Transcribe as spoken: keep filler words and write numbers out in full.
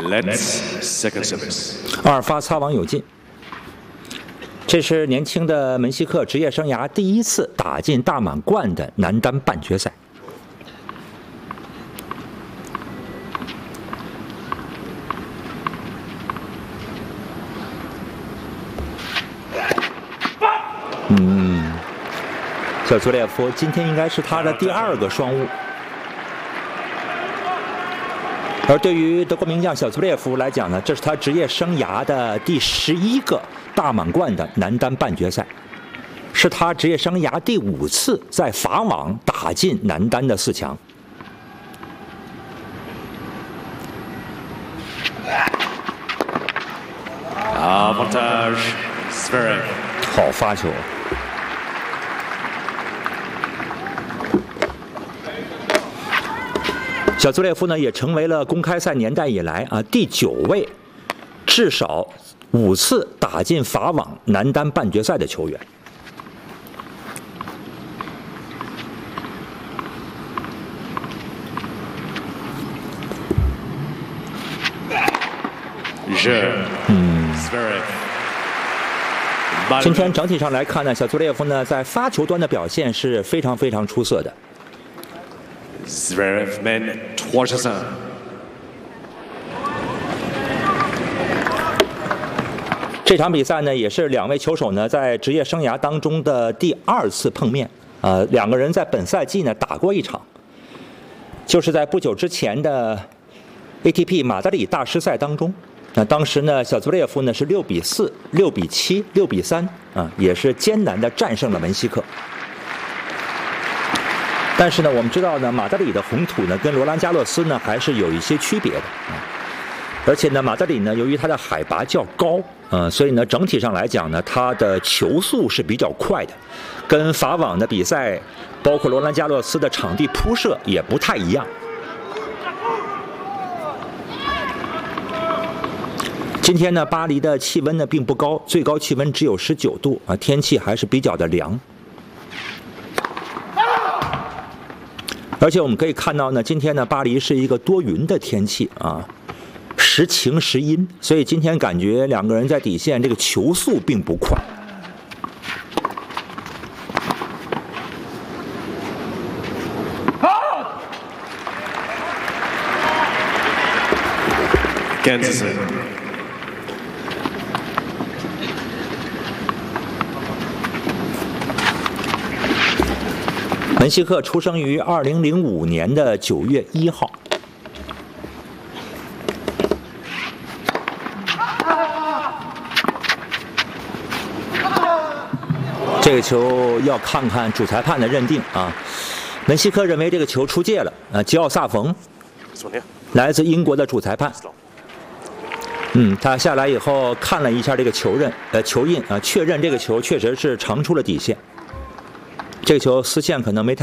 Let's second service。 二发擦网有进。这是年轻的门希克职业生涯第一次打进大满贯的男单半决赛。嗯，小祖列夫今天应该是他的第二个双误。而对于德国名将小祖列夫来讲呢，这是他职业生涯的第十一个大满贯的男单半决赛，是他职业生涯第五次在法网打进男单的四强。 Avantage Zverev。 好发球。小祖列夫呢，也成为了公开赛年代以来啊第九位至少五次打进法网男单半决赛的球员。嗯，今天整体上来看呢，小祖列夫呢在发球端的表现是非常非常出色的。 Zverev men twenty-seven。 这场比赛呢，也是两位球手呢在职业生涯当中的第二次碰面。呃，两个人在本赛季呢打过一场，就是在不久之前的 A T P 马德里大师赛当中。那当时呢，小祖列夫呢是六比四、六比七、六比三啊，也是艰难的战胜了门希克。但是呢，我们知道呢，马德里的红土呢跟罗兰加洛斯呢还是有一些区别的啊。而且呢，马德里呢由于它的海拔较高，呃，所以呢整体上来讲呢，它的球速是比较快的，跟法网的比赛，包括罗兰加洛斯的场地铺设也不太一样。今天呢，巴黎的气温呢并不高，最高气温只有十九度啊，天气还是比较的凉。而且我们可以看到呢，今天呢，巴黎是一个多云的天气啊，时晴时阴，所以今天感觉两个人在底线这个球速并不快。 Kansas。 门希克出生于二零零五年的九月一号。这个球要看看主裁判的认定啊。门希克认为这个球出界了啊，吉奥萨冯，来自英国的主裁判。嗯，他下来以后看了一下这个球认呃球印啊，确认这个球确实是长出了底线。这个球丝线可能没太。